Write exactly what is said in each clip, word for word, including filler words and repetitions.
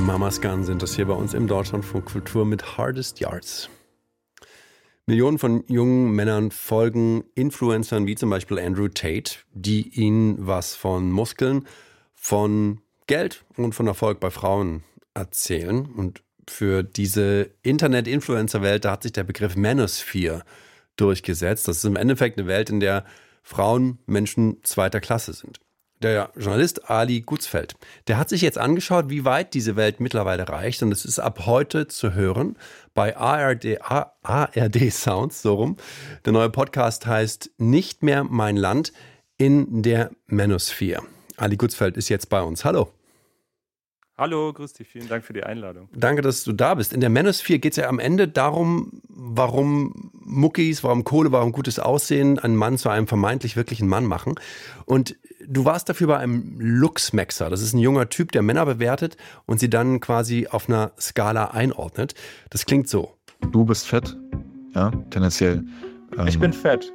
Mamas Gun sind das hier bei uns im Deutschlandfunk Kultur mit Hardest Yards. Millionen von jungen Männern folgen Influencern wie zum Beispiel Andrew Tate, die ihnen was von Muskeln, von Geld und von Erfolg bei Frauen erzählen. Und für diese Internet-Influencer-Welt, da hat sich der Begriff Manosphere durchgesetzt. Das ist im Endeffekt eine Welt, in der Frauen Menschen zweiter Klasse sind. Der Journalist Ali Gutzfeld, der hat sich jetzt angeschaut, wie weit diese Welt mittlerweile reicht. Und es ist ab heute zu hören bei A R D, A R D Sounds, so rum. Der neue Podcast heißt Nicht mehr mein Land in der Manosphere. Ali Gutzfeld ist jetzt bei uns. Hallo. Hallo, grüß dich. Vielen Dank für die Einladung. Danke, dass du da bist. In der Manosphere geht es ja am Ende darum, warum Muckis, warum Kohle, warum gutes Aussehen einen Mann zu einem vermeintlich wirklichen Mann machen. Und du warst dafür bei einem Luxmaxer. Das ist ein junger Typ, der Männer bewertet und sie dann quasi auf einer Skala einordnet. Das klingt so. Du bist fett, ja, tendenziell. Ähm, ich bin fett.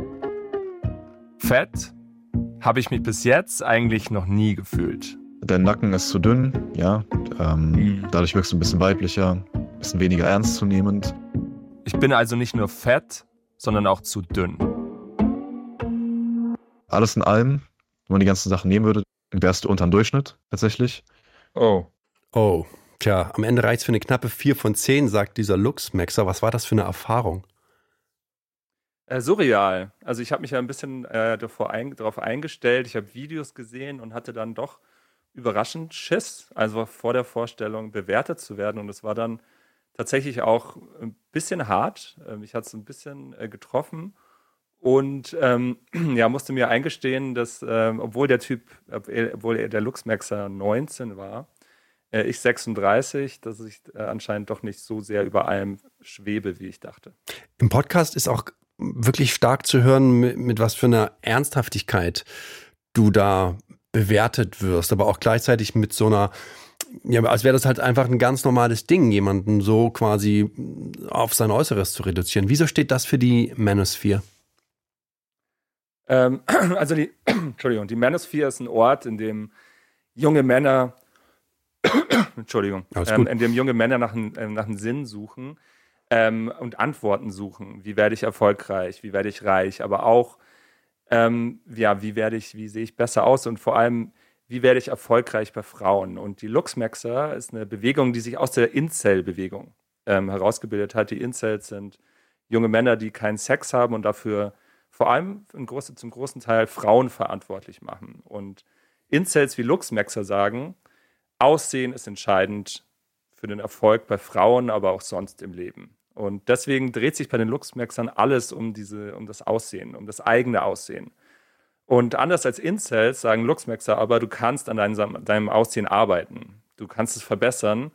Fett habe ich mich bis jetzt eigentlich noch nie gefühlt. Dein Nacken ist zu dünn, ja. Ähm, mhm. Dadurch wirkst du ein bisschen weiblicher, ein bisschen weniger ernstzunehmend. Ich bin also nicht nur fett, sondern auch zu dünn. Alles in allem, wenn man die ganzen Sachen nehmen würde, wärst du unter dem Durchschnitt tatsächlich. Oh. Oh, tja, am Ende reicht es für eine knappe vier von zehn, sagt dieser Luxmaxer. Was war das für eine Erfahrung? Äh, surreal. Also ich habe mich ja ein bisschen äh, davor ein, darauf eingestellt. Ich habe Videos gesehen und hatte dann doch überraschend Schiss, also vor der Vorstellung bewertet zu werden. Und es war dann tatsächlich auch ein bisschen hart. Mich hat es ein bisschen äh, getroffen. Und ähm, ja, musste mir eingestehen, dass, ähm, obwohl der Typ, obwohl der Luxmaxer neunzehn war, äh, ich sechsunddreißig, dass ich äh, anscheinend doch nicht so sehr über allem schwebe, wie ich dachte. Im Podcast ist auch wirklich stark zu hören, mit, mit was für einer Ernsthaftigkeit du da bewertet wirst, aber auch gleichzeitig mit so einer, ja, als wäre das halt einfach ein ganz normales Ding, jemanden so quasi auf sein Äußeres zu reduzieren. Wieso steht das für die Manosphere? Ähm, also die, Entschuldigung, die Manosphere ist ein Ort, in dem junge Männer, Entschuldigung, ähm, in dem junge Männer nach, ein, nach einem Sinn suchen ähm, und Antworten suchen. Wie werde ich erfolgreich? Wie werde ich reich? Aber auch Ähm, ja, wie werde ich, wie sehe ich besser aus und vor allem, wie werde ich erfolgreich bei Frauen? Und die Luxmaxer ist eine Bewegung, die sich aus der Incel-Bewegung ähm, herausgebildet hat. Die Incels sind junge Männer, die keinen Sex haben und dafür vor allem in groß, zum großen Teil Frauen verantwortlich machen. Und Incels wie Luxmaxer sagen, Aussehen ist entscheidend für den Erfolg bei Frauen, aber auch sonst im Leben. Und deswegen dreht sich bei den Luxmaxern alles um diese, um das Aussehen, um das eigene Aussehen. Und anders als Incels sagen Luxmaxer aber, du kannst an deinem, deinem Aussehen arbeiten. Du kannst es verbessern.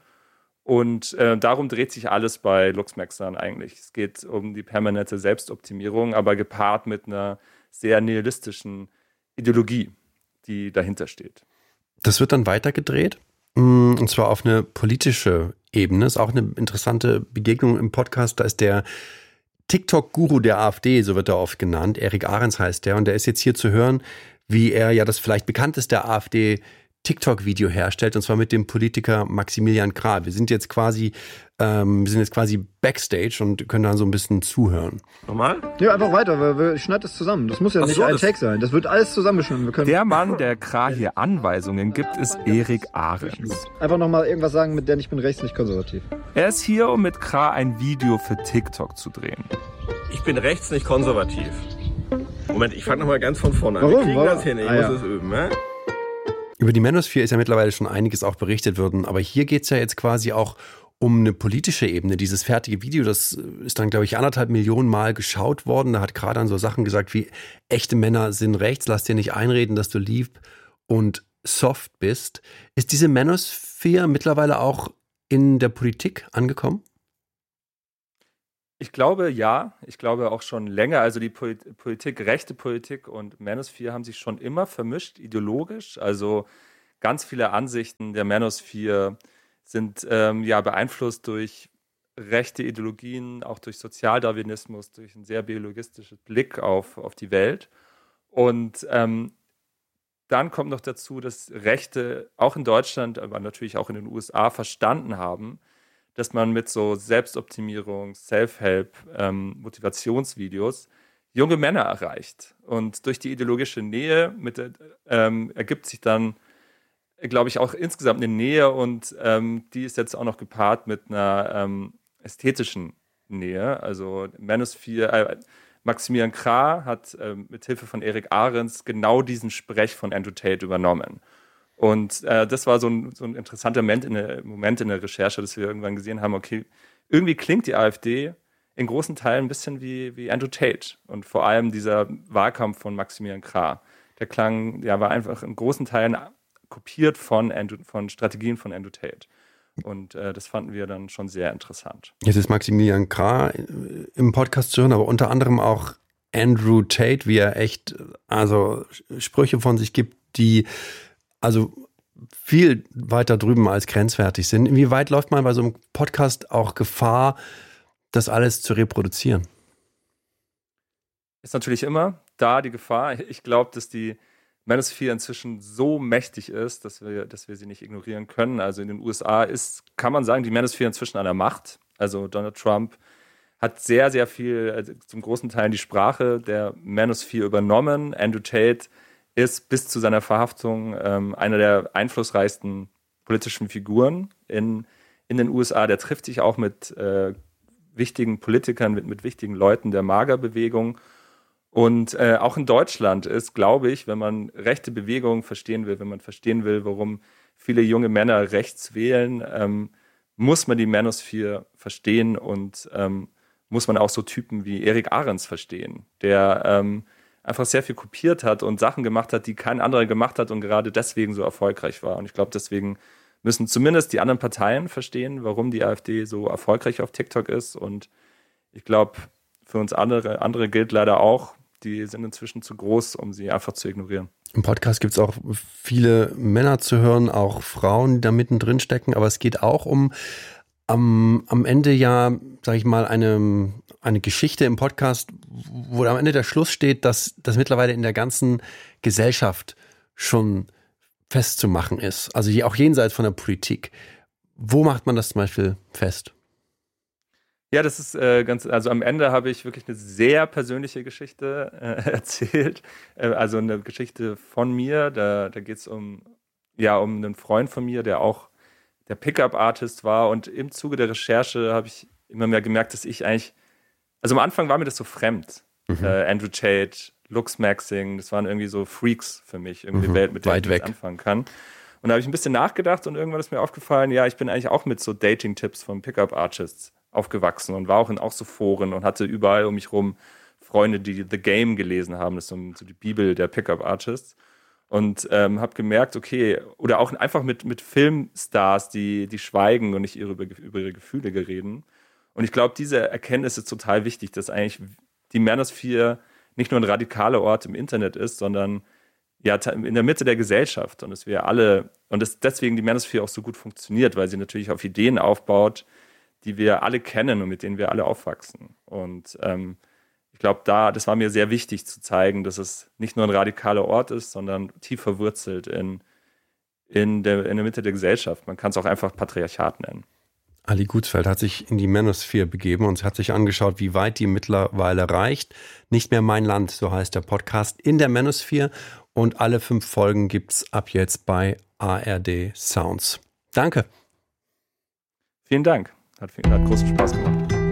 Und äh, darum dreht sich alles bei Luxmaxern eigentlich. Es geht um die permanente Selbstoptimierung, aber gepaart mit einer sehr nihilistischen Ideologie, die dahinter steht. Das wird dann weitergedreht? Und zwar auf eine politische Ebene. Ist auch eine interessante Begegnung im Podcast. Da ist der TikTok-Guru der AfD, so wird er oft genannt. Erik Ahrens heißt der. Und der ist jetzt hier zu hören, wie er ja das vielleicht bekannteste AfD-TikTok-Video herstellt. Und zwar mit dem Politiker Maximilian Krah. Wir sind jetzt quasi, ähm, wir sind jetzt quasi Backstage und können da so ein bisschen zuhören. Nochmal? Ja, einfach weiter, weil wir schneiden es zusammen. Das muss ja Ach nicht so, ein Take sein. Das wird alles zusammengeschnitten. Wir können der Mann, der Krah hier Anweisungen gibt, ist Erik Ahrens. Einfach nochmal irgendwas sagen, mit der ich bin rechts nicht konservativ. Er ist hier, um mit Krah ein Video für TikTok zu drehen. Ich bin rechts nicht konservativ. Moment, ich fange nochmal ganz von vorne an. Warum? Wir kriegen Warum? das hin, ich ah, muss ja. das üben, ne? Über die Manosphere ist ja mittlerweile schon einiges auch berichtet worden, aber hier geht es ja jetzt quasi auch um eine politische Ebene. Dieses fertige Video, das ist dann, glaube ich, anderthalb Millionen Mal geschaut worden. Da hat gerade dann so Sachen gesagt wie, echte Männer sind rechts, lass dir nicht einreden, dass du lieb und soft bist. Ist diese Manosphere mittlerweile auch in der Politik angekommen? Ich glaube, ja. Ich glaube auch schon länger. Also die Polit- Politik, rechte Politik und Manosphere haben sich schon immer vermischt, ideologisch. Also ganz viele Ansichten der Manosphere sind ähm, ja beeinflusst durch rechte Ideologien, auch durch Sozialdarwinismus, durch ein sehr biologistisches Blick auf, auf die Welt. Und ähm, dann kommt noch dazu, dass Rechte auch in Deutschland, aber natürlich auch in den U S A verstanden haben, dass man mit so Selbstoptimierung, Self-Help, ähm, Motivationsvideos junge Männer erreicht. Und durch die ideologische Nähe mit, ähm, ergibt sich dann, glaube ich, auch insgesamt eine Nähe und ähm, die ist jetzt auch noch gepaart mit einer ähm, ästhetischen Nähe. Also Manosphere, äh, Maximilian Krah hat äh, mit Hilfe von Erik Ahrens genau diesen Sprech von Andrew Tate übernommen. Und äh, das war so ein, so ein interessanter Moment in, der, Moment in der Recherche, dass wir irgendwann gesehen haben, okay, irgendwie klingt die AfD in großen Teilen ein bisschen wie, wie Andrew Tate. Und vor allem dieser Wahlkampf von Maximilian Krah, der klang, ja, war einfach in großen Teilen kopiert von, Andrew, von Strategien von Andrew Tate. Und äh, das fanden wir dann schon sehr interessant. Jetzt ist Maximilian Krah im Podcast zu hören, aber unter anderem auch Andrew Tate, wie er echt also Sprüche von sich gibt, die also viel weiter drüben als grenzwertig sind. Inwieweit läuft man bei so einem Podcast auch Gefahr, das alles zu reproduzieren? Ist natürlich immer da die Gefahr. Ich glaube, dass die Manosphere inzwischen so mächtig ist, dass wir, dass wir sie nicht ignorieren können. Also in den U S A ist, kann man sagen, die Manosphere inzwischen an der Macht. Also Donald Trump hat sehr, sehr viel, also zum großen Teil die Sprache der Manosphere übernommen. Andrew Tate ist bis zu seiner Verhaftung ähm, einer der einflussreichsten politischen Figuren in, in den U S A. Der trifft sich auch mit äh, wichtigen Politikern, mit, mit wichtigen Leuten der MAGA-Bewegung. Und äh, auch in Deutschland ist, glaube ich, wenn man rechte Bewegungen verstehen will, wenn man verstehen will, warum viele junge Männer rechts wählen, ähm, muss man die Manosphere verstehen und ähm, muss man auch so Typen wie Erik Ahrens verstehen, der ähm, einfach sehr viel kopiert hat und Sachen gemacht hat, die kein anderer gemacht hat und gerade deswegen so erfolgreich war. Und ich glaube, deswegen müssen zumindest die anderen Parteien verstehen, warum die AfD so erfolgreich auf TikTok ist. Und ich glaube, für uns andere, andere gilt leider auch, die sind inzwischen zu groß, um sie einfach zu ignorieren. Im Podcast gibt es auch viele Männer zu hören, auch Frauen, die da mittendrin stecken. Aber es geht auch um am, am Ende ja, sage ich mal, eine, eine Geschichte im Podcast, wo am Ende der Schluss steht, dass das mittlerweile in der ganzen Gesellschaft schon festzumachen ist. Also auch jenseits von der Politik. Wo macht man das zum Beispiel fest? Ja, das ist äh, ganz, also am Ende habe ich wirklich eine sehr persönliche Geschichte äh, erzählt. Äh, also eine Geschichte von mir. Da, da geht es um, ja, um einen Freund von mir, der auch der Pickup-Artist war. Und im Zuge der Recherche habe ich immer mehr gemerkt, dass ich eigentlich, also am Anfang war mir das so fremd. Mhm. Äh, Andrew Tate, Lux-Maxing, das waren irgendwie so Freaks für mich, irgendwie mhm, Welt, mit der ich nichts anfangen kann. Und da habe ich ein bisschen nachgedacht und irgendwann ist mir aufgefallen, ja, ich bin eigentlich auch mit so Dating-Tipps von Pickup-Artists aufgewachsen und war auch in auch so Foren und hatte überall um mich rum Freunde, die The Game gelesen haben, das ist so, so die Bibel der Pickup-Artists. Und ähm, habe gemerkt, okay, oder auch einfach mit, mit Filmstars, die, die schweigen und nicht ihre, über ihre Gefühle reden. Und ich glaube, diese Erkenntnis ist total wichtig, dass eigentlich die Manosphere nicht nur ein radikaler Ort im Internet ist, sondern ja in der Mitte der Gesellschaft. Und dass wir alle, und dass deswegen die Manosphere auch so gut funktioniert, weil sie natürlich auf Ideen aufbaut, die wir alle kennen und mit denen wir alle aufwachsen. Und ähm, ich glaube, da, das war mir sehr wichtig zu zeigen, dass es nicht nur ein radikaler Ort ist, sondern tief verwurzelt in, in, der, in der Mitte der Gesellschaft. Man kann es auch einfach Patriarchat nennen. Ali Gutsfeld hat sich in die Manosphere begeben und hat sich angeschaut, wie weit die mittlerweile reicht. Nicht mehr mein Land, so heißt der Podcast, in der Manosphere. Und alle fünf Folgen gibt's ab jetzt bei A R D Sounds. Danke. Vielen Dank. Hat, hat großen Spaß gemacht.